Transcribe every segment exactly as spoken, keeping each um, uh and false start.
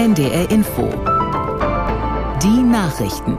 N D R Info. Die Nachrichten.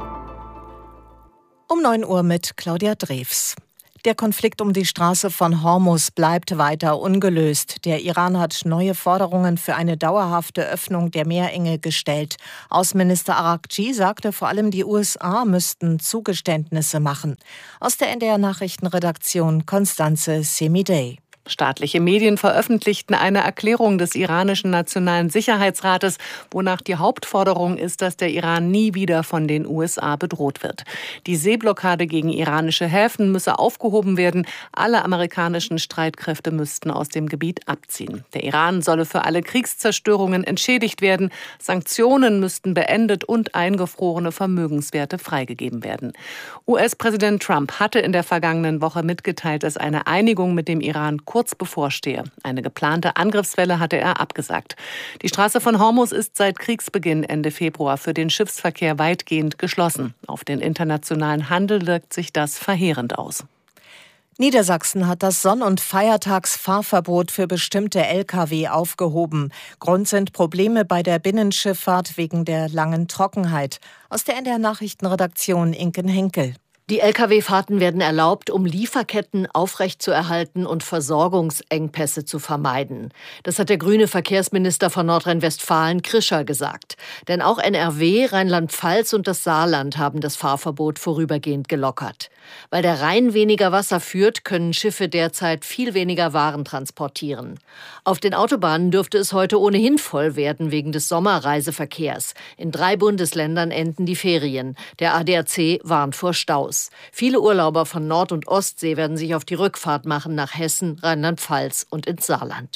Um neun Uhr mit Claudia Drews. Der Konflikt um die Straße von Hormuz bleibt weiter ungelöst. Der Iran hat neue Forderungen für eine dauerhafte Öffnung der Meerenge gestellt. Außenminister Araghchi sagte, vor allem die U S A müssten Zugeständnisse machen. Aus der N D R-Nachrichtenredaktion Constanze Semidey. Staatliche Medien veröffentlichten eine Erklärung des iranischen Nationalen Sicherheitsrates, wonach die Hauptforderung ist, dass der Iran nie wieder von den U S A bedroht wird. Die Seeblockade gegen iranische Häfen müsse aufgehoben werden. Alle amerikanischen Streitkräfte müssten aus dem Gebiet abziehen. Der Iran solle für alle Kriegszerstörungen entschädigt werden. Sanktionen müssten beendet und eingefrorene Vermögenswerte freigegeben werden. U S-Präsident Trump hatte in der vergangenen Woche mitgeteilt, dass eine Einigung mit dem Iran kurz bevorstehe. Eine geplante Angriffswelle hatte er abgesagt. Die Straße von Hormuz ist seit Kriegsbeginn Ende Februar für den Schiffsverkehr weitgehend geschlossen. Auf den internationalen Handel wirkt sich das verheerend aus. Niedersachsen hat das Sonn- und Feiertagsfahrverbot für bestimmte L K W aufgehoben. Grund sind Probleme bei der Binnenschifffahrt wegen der langen Trockenheit. Aus der N D R-Nachrichtenredaktion Inken Henkel. Die L K W-Fahrten werden erlaubt, um Lieferketten aufrechtzuerhalten und Versorgungsengpässe zu vermeiden. Das hat der grüne Verkehrsminister von Nordrhein-Westfalen, Krischer, gesagt. Denn auch N R W, Rheinland-Pfalz und das Saarland haben das Fahrverbot vorübergehend gelockert. Weil der Rhein weniger Wasser führt, können Schiffe derzeit viel weniger Waren transportieren. Auf den Autobahnen dürfte es heute ohnehin voll werden wegen des Sommerreiseverkehrs. In drei Bundesländern enden die Ferien. Der A D A C warnt vor Staus. Viele Urlauber von Nord- und Ostsee werden sich auf die Rückfahrt machen nach Hessen, Rheinland-Pfalz und ins Saarland.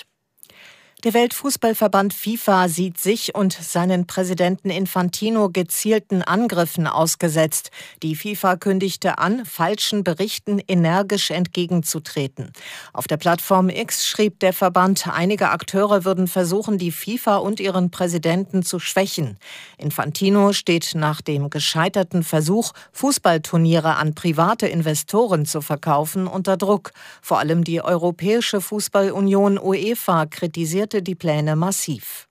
Der Weltfußballverband FIFA sieht sich und seinen Präsidenten Infantino gezielten Angriffen ausgesetzt. Die FIFA kündigte an, falschen Berichten energisch entgegenzutreten. Auf der Plattform X schrieb der Verband, einige Akteure würden versuchen, die FIFA und ihren Präsidenten zu schwächen. Infantino steht nach dem gescheiterten Versuch, Fußballturniere an private Investoren zu verkaufen, unter Druck. Vor allem die Europäische Fußballunion UEFA kritisierte die Pläne massiv.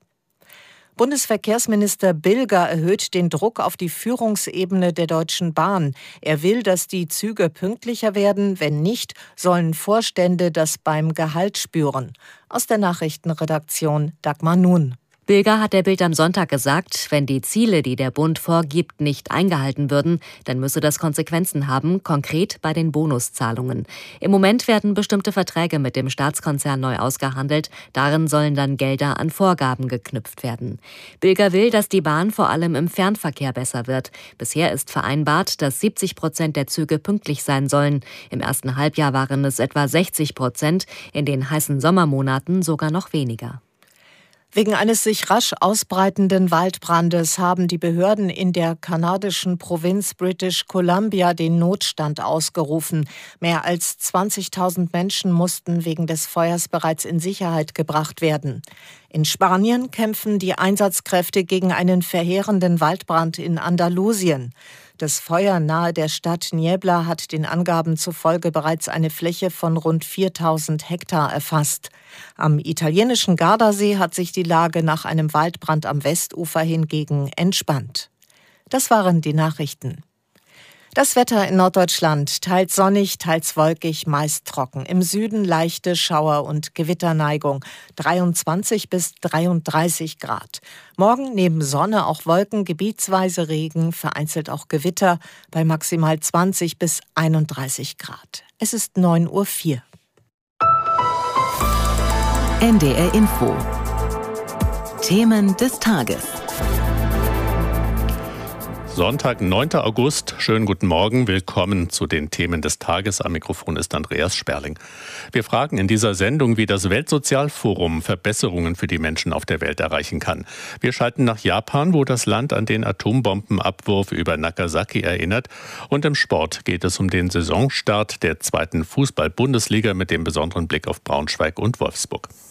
Bundesverkehrsminister Bilger erhöht den Druck auf die Führungsebene der Deutschen Bahn. Er will, dass die Züge pünktlicher werden. Wenn nicht, sollen Vorstände das beim Gehalt spüren. Aus der Nachrichtenredaktion Dagmar Nun. Bilger hat der Bild am Sonntag gesagt, wenn die Ziele, die der Bund vorgibt, nicht eingehalten würden, dann müsse das Konsequenzen haben, konkret bei den Bonuszahlungen. Im Moment werden bestimmte Verträge mit dem Staatskonzern neu ausgehandelt. Darin sollen dann Gelder an Vorgaben geknüpft werden. Bilger will, dass die Bahn vor allem im Fernverkehr besser wird. Bisher ist vereinbart, dass siebzig Prozent der Züge pünktlich sein sollen. Im ersten Halbjahr waren es etwa sechzig Prozent, in den heißen Sommermonaten sogar noch weniger. Wegen eines sich rasch ausbreitenden Waldbrandes haben die Behörden in der kanadischen Provinz British Columbia den Notstand ausgerufen. Mehr als zwanzigtausend Menschen mussten wegen des Feuers bereits in Sicherheit gebracht werden. In Spanien kämpfen die Einsatzkräfte gegen einen verheerenden Waldbrand in Andalusien. Das Feuer nahe der Stadt Niebla hat den Angaben zufolge bereits eine Fläche von rund viertausend Hektar erfasst. Am italienischen Gardasee hat sich die Lage nach einem Waldbrand am Westufer hingegen entspannt. Das waren die Nachrichten. Das Wetter in Norddeutschland, teils sonnig, teils wolkig, meist trocken. Im Süden leichte Schauer- und Gewitterneigung, dreiundzwanzig bis dreiunddreißig Grad. Morgen neben Sonne auch Wolken, gebietsweise Regen, vereinzelt auch Gewitter bei maximal zwanzig bis einunddreißig Grad. Es ist neun Uhr vier. N D R Info. Themen des Tages. Sonntag, neunter August. Schönen guten Morgen. Willkommen zu den Themen des Tages. Am Mikrofon ist Andreas Sperling. Wir fragen in dieser Sendung, wie das Weltsozialforum Verbesserungen für die Menschen auf der Welt erreichen kann. Wir schalten nach Japan, wo das Land an den Atombombenabwurf über Nagasaki erinnert. Und im Sport geht es um den Saisonstart der zweiten Fußball-Bundesliga mit dem besonderen Blick auf Braunschweig und Wolfsburg.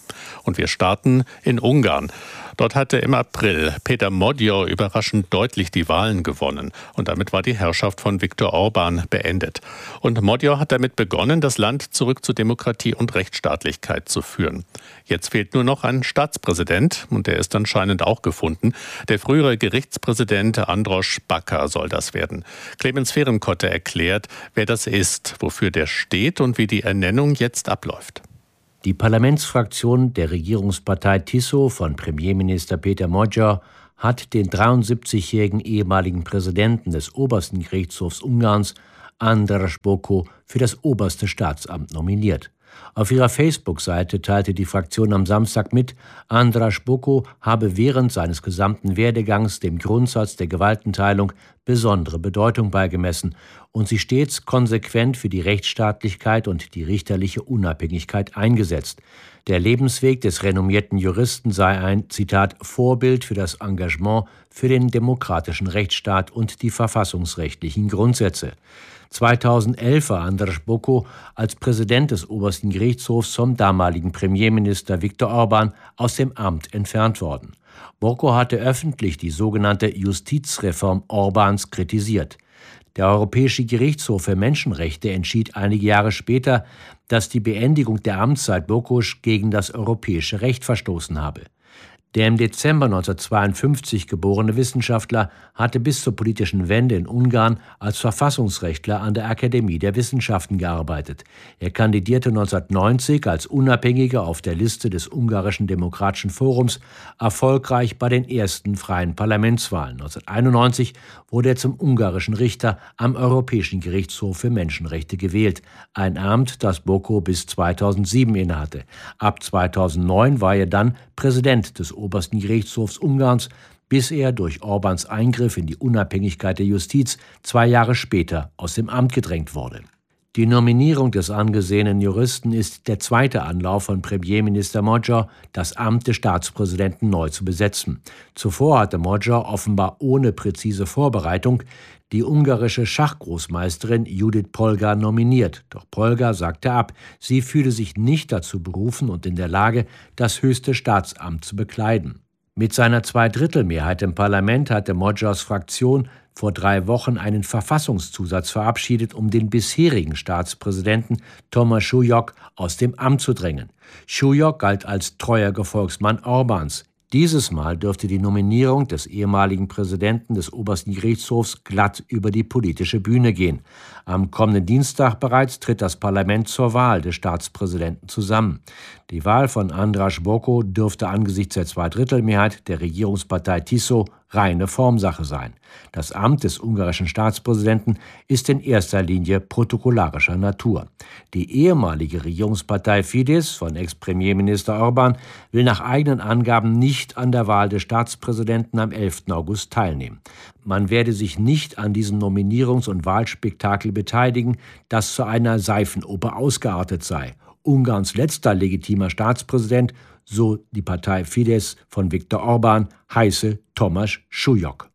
Und wir starten in Ungarn. Dort hatte im April Peter Magyar überraschend deutlich die Wahlen gewonnen. Und damit war die Herrschaft von Viktor Orbán beendet. Und Magyar hat damit begonnen, das Land zurück zu Demokratie und Rechtsstaatlichkeit zu führen. Jetzt fehlt nur noch ein Staatspräsident. Und der ist anscheinend auch gefunden. Der frühere Gerichtspräsident Andros Baka soll das werden. Clemens Fehrenkotte erklärt, wer das ist, wofür der steht und wie die Ernennung jetzt abläuft. Die Parlamentsfraktion der Regierungspartei Tiso von Premierminister Peter Magyar hat den dreiundsiebzigjährigen ehemaligen Präsidenten des obersten Gerichtshofs Ungarns, Andras Boko, für das oberste Staatsamt nominiert. Auf ihrer Facebook-Seite teilte die Fraktion am Samstag mit, Andras Boko habe während seines gesamten Werdegangs dem Grundsatz der Gewaltenteilung besondere Bedeutung beigemessen und sich stets konsequent für die Rechtsstaatlichkeit und die richterliche Unabhängigkeit eingesetzt. Der Lebensweg des renommierten Juristen sei ein, Zitat, Vorbild für das Engagement für den demokratischen Rechtsstaat und die verfassungsrechtlichen Grundsätze. zweitausendelf war Andras Boko als Präsident des obersten Gerichtshofs vom damaligen Premierminister Viktor Orbán aus dem Amt entfernt worden. Boko hatte öffentlich die sogenannte Justizreform Orbáns kritisiert. Der Europäische Gerichtshof für Menschenrechte entschied einige Jahre später, dass die Beendigung der Amtszeit Bokos gegen das europäische Recht verstoßen habe. Der im Dezember neunzehnhundertzweiundfünfzig geborene Wissenschaftler hatte bis zur politischen Wende in Ungarn als Verfassungsrechtler an der Akademie der Wissenschaften gearbeitet. Er kandidierte neunzehnhundertneunzig als Unabhängiger auf der Liste des Ungarischen Demokratischen Forums erfolgreich bei den ersten freien Parlamentswahlen. neunzehnhunderteinundneunzig wurde er zum ungarischen Richter am Europäischen Gerichtshof für Menschenrechte gewählt, ein Amt, das Boko bis zweitausendsieben innehatte. Ab zweitausendneun war er dann Präsident des obersten Gerichtshofs Ungarns, bis er durch Orbáns Eingriff in die Unabhängigkeit der Justiz zwei Jahre später aus dem Amt gedrängt wurde. Die Nominierung des angesehenen Juristen ist der zweite Anlauf von Premierminister Magyar, das Amt des Staatspräsidenten neu zu besetzen. Zuvor hatte Magyar offenbar ohne präzise Vorbereitung die ungarische Schachgroßmeisterin Judith Polgar nominiert. Doch Polgar sagte ab, sie fühle sich nicht dazu berufen und in der Lage, das höchste Staatsamt zu bekleiden. Mit seiner Zweidrittelmehrheit im Parlament hatte Magyars Fraktion vor drei Wochen einen Verfassungszusatz verabschiedet, um den bisherigen Staatspräsidenten Tomáš Súlyog aus dem Amt zu drängen. Súlyog galt als treuer Gefolgsmann Orbáns. Dieses Mal dürfte die Nominierung des ehemaligen Präsidenten des obersten Gerichtshofs glatt über die politische Bühne gehen. Am kommenden Dienstag bereits tritt das Parlament zur Wahl des Staatspräsidenten zusammen. Die Wahl von Andras Boko dürfte angesichts der Zweidrittelmehrheit der Regierungspartei Tiso reine Formsache sein. Das Amt des ungarischen Staatspräsidenten ist in erster Linie protokollarischer Natur. Die ehemalige Regierungspartei Fidesz von Ex-Premierminister Orbán will nach eigenen Angaben nicht an der Wahl des Staatspräsidenten am elften August teilnehmen. Man werde sich nicht an diesem Nominierungs- und Wahlspektakel beteiligen, das zu einer Seifenoper ausgeartet sei. Ungarns letzter legitimer Staatspräsident, so die Partei Fidesz von Viktor Orbán, heiße Tomáš Súlyog.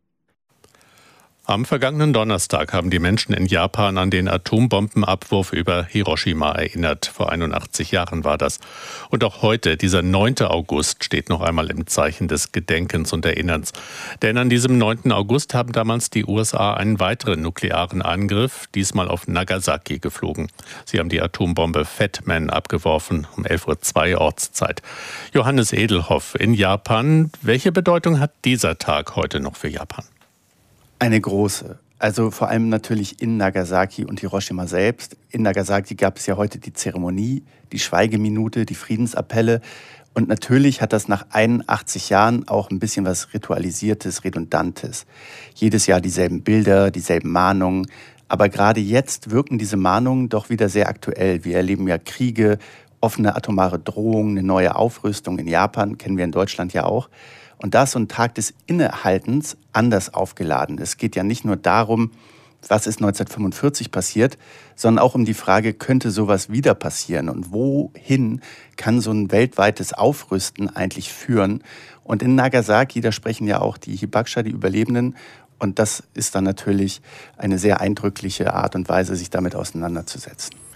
Am vergangenen Donnerstag haben die Menschen in Japan an den Atombombenabwurf über Hiroshima erinnert. Vor einundachtzig Jahren war das. Und auch heute, dieser neunte August, steht noch einmal im Zeichen des Gedenkens und Erinnerns. Denn an diesem neunten August haben damals die U S A einen weiteren nuklearen Angriff, diesmal auf Nagasaki, geflogen. Sie haben die Atombombe Fat Man abgeworfen, um elf Uhr zwei Ortszeit. Johannes Edelhoff in Japan. Welche Bedeutung hat dieser Tag heute noch für Japan? Eine große. Also vor allem natürlich in Nagasaki und Hiroshima selbst. In Nagasaki gab es ja heute die Zeremonie, die Schweigeminute, die Friedensappelle. Und natürlich hat das nach einundachtzig Jahren auch ein bisschen was Ritualisiertes, Redundantes. Jedes Jahr dieselben Bilder, dieselben Mahnungen. Aber gerade jetzt wirken diese Mahnungen doch wieder sehr aktuell. Wir erleben ja Kriege, offene atomare Drohungen, eine neue Aufrüstung in Japan, kennen wir in Deutschland ja auch. Und da ist so ein Tag des Innehaltens anders aufgeladen. Es geht ja nicht nur darum, was ist neunzehnhundertfünfundvierzig passiert, sondern auch um die Frage, könnte sowas wieder passieren? Und wohin kann so ein weltweites Aufrüsten eigentlich führen? Und in Nagasaki, da sprechen ja auch die Hibakusha, die Überlebenden. Und das ist dann natürlich eine sehr eindrückliche Art und Weise, sich damit auseinanderzusetzen.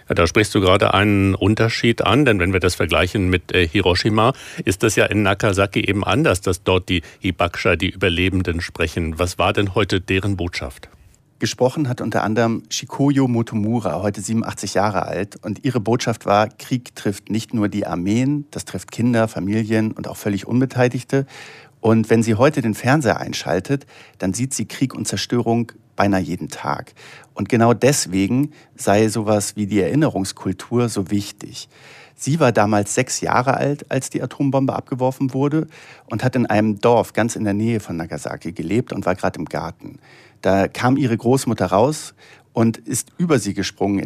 Ja, da sprichst du gerade einen Unterschied an, denn wenn wir das vergleichen mit äh, Hiroshima, ist das ja in Nagasaki eben anders, dass dort die Hibakusha, die Überlebenden, sprechen. Was war denn heute deren Botschaft? Gesprochen hat unter anderem Shikoyo Motomura, heute siebenundachtzig Jahre alt. Und ihre Botschaft war, Krieg trifft nicht nur die Armeen, das trifft Kinder, Familien und auch völlig Unbeteiligte. Und wenn sie heute den Fernseher einschaltet, dann sieht sie Krieg und Zerstörung beinahe jeden Tag. Und genau deswegen sei sowas wie die Erinnerungskultur so wichtig. Sie war damals sechs Jahre alt, als die Atombombe abgeworfen wurde und hat in einem Dorf ganz in der Nähe von Nagasaki gelebt und war gerade im Garten. Da kam ihre Großmutter raus und ist über sie gesprungen